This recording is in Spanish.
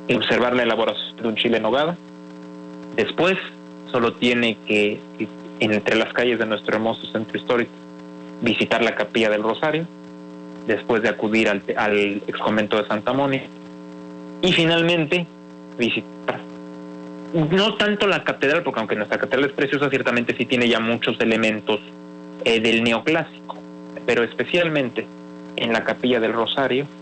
observar la elaboración de un chile en nogada. Después solo tiene que, entre las calles de nuestro hermoso centro histórico, visitar la Capilla del Rosario, después de acudir al ex convento de Santa Mónica, y finalmente visitar no tanto la catedral, porque aunque nuestra catedral es preciosa, ciertamente sí tiene ya muchos elementos del neoclásico, pero especialmente en la Capilla del Rosario